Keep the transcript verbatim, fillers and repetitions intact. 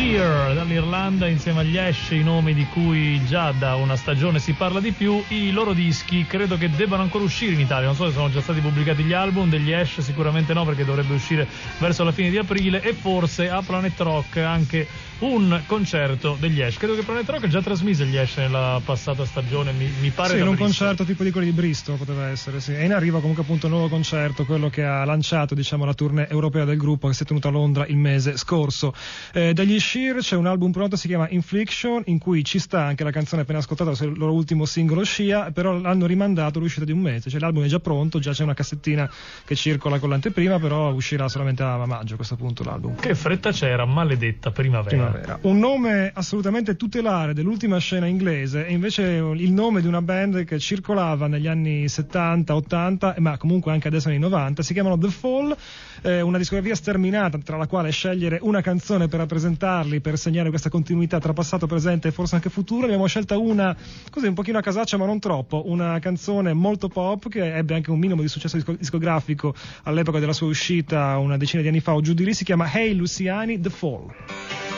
Shear dall'Irlanda insieme agli Ash, i nomi di cui già da una stagione si parla di più. I loro dischi credo che debbano ancora uscire in Italia, non so se sono già stati pubblicati gli album degli Ash, sicuramente no, perché dovrebbe uscire verso la fine di aprile, e forse a Planet Rock anche un concerto degli Ash. Credo che Planet Rock già trasmise gli Ash nella passata stagione, mi, mi pare. Sì, in un Bristol. concerto tipo di quelli di Bristol poteva essere, sì. E in arriva comunque appunto un nuovo concerto, quello che ha lanciato, diciamo, la tournée europea del gruppo, che si è tenuta a Londra il mese scorso. Eh, dagli Shear c'è un album pronto, si chiama Infliction, in cui ci sta anche la canzone appena ascoltata, il loro ultimo singolo Scia, però l'hanno rimandato all'uscita di un mese, cioè l'album è già pronto, già c'è una cassettina che circola con l'anteprima, però uscirà solamente a maggio a questo punto l'album. Che fretta c'era, maledetta primavera. primavera. Un nome assolutamente tutelare dell'ultima scena inglese è invece il nome di una band che circolava negli anni settanta ottanta, ma comunque anche adesso nei novanta. Si chiamano The Fall, eh, una discografia sterminata tra la quale scegliere una canzone per rappresentarli, per segnare questa continuità tra passato, presente e forse anche futuro. Abbiamo scelta una così un pochino a casaccia, ma non troppo, una canzone molto pop che ebbe anche un minimo di successo disco- discografico all'epoca della sua uscita una decina di anni fa o giù di lì. Si chiama Hey Luciani, The Fall.